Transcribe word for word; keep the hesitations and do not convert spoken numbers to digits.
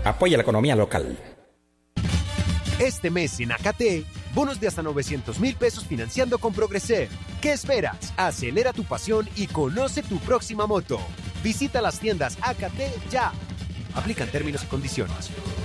Apoya la economía local. Este mes en Acate, bonos de hasta novecientos mil pesos financiando con Progreser. ¿Qué esperas? Acelera tu pasión y conoce tu próxima moto. Visita las tiendas Acate ya. Aplican términos y condiciones.